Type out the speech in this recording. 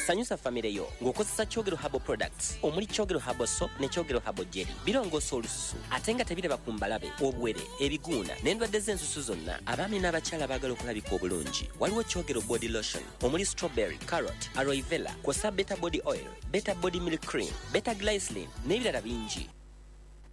sanyusa famire yo ng'okozesa Kyogero Herbal Products omuli Kyogero Herbal Soap ne Kyogero Herbal Jelly. Birongoosa olususu ate nga tebiraba ku mbalabe, obuwere, ebiguuna n'endwadde z'ensusu zonna. Abaami n'abakyala baagala okulabika obulungi. Waliwo Kyogero Body Lotion omuli strawberry, carrot, aloe vera, kw'ossa Beta Body Oil, Beta Body Milk Cream, Beta Glycerin n'ebirala bingi.